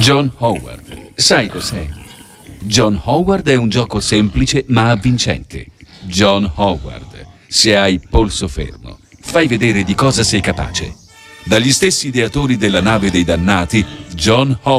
John Howard. Sai cos'è? John Howard è un gioco semplice ma avvincente. John Howard. Se hai polso fermo, fai vedere di cosa sei capace. Dagli stessi ideatori della nave dei dannati, John Howard.